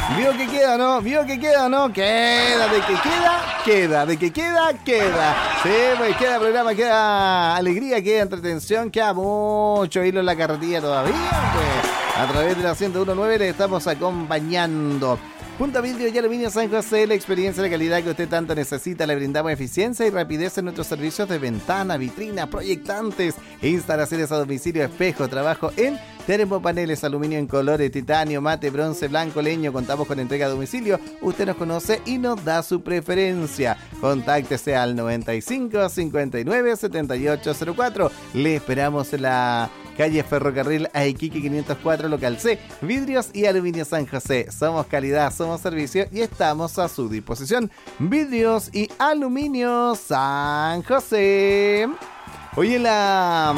¿Vio que queda, no? ¿Vio que queda, no? Queda, de que queda, de que queda. Sí, pues queda programa, queda alegría, queda entretención, queda mucho hilo en la carretilla todavía, pues. A través de la 101.9 le estamos acompañando. Punta Vidrio y Aluminio San José, la experiencia de calidad que usted tanto necesita. Le brindamos eficiencia y rapidez en nuestros servicios de ventana, vitrina, proyectantes, instalaciones a domicilio, espejo, trabajo en termopaneles, aluminio en colores, titanio, mate, bronce, blanco, leño. Contamos con entrega a domicilio. Usted nos conoce y nos da su preferencia. Contáctese al 95 59 78 04. Le esperamos en la calle Ferrocarril a Iquique 504, local C. Vidrios y Aluminio San José. Somos calidad, somos servicio y estamos a su disposición. Vidrios y Aluminio San José. Oye, la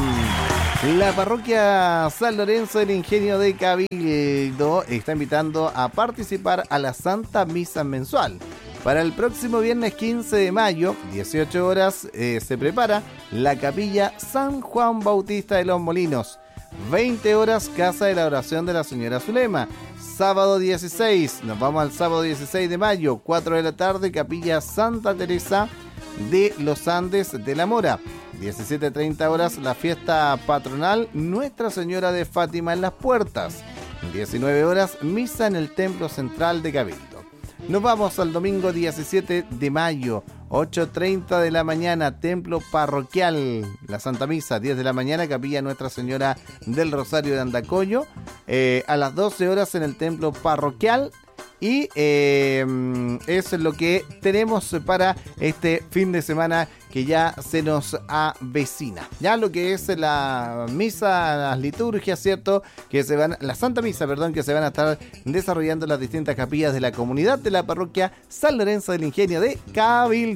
parroquia San Lorenzo del Ingenio de Cabildo está invitando a participar a la Santa Misa mensual. Para el próximo viernes 15 de mayo, 18 horas, se prepara la capilla San Juan Bautista de los Molinos. 20 horas, Casa de la Oración de la Señora Zulema. Sábado 16, nos vamos al sábado 16 de mayo, 4 de la tarde, capilla Santa Teresa de los Andes de la Mora. 17:30 horas, la fiesta patronal Nuestra Señora de Fátima en las Puertas. 19 horas, misa en el Templo Central de Cabildo. Nos vamos al domingo 17 de mayo, 8:30 de la mañana, templo parroquial, la Santa Misa, 10 de la mañana, capilla Nuestra Señora del Rosario de Andacollo, a las 12 horas en el templo parroquial. Y eso es lo que tenemos para este fin de semana que ya se nos avecina. Ya lo que es la misa, las liturgias, ¿cierto? Que se van, la Santa Misa, perdón, que se van a estar desarrollando en las distintas capillas de la comunidad de la parroquia San Lorenzo del Ingenio de Cabildo.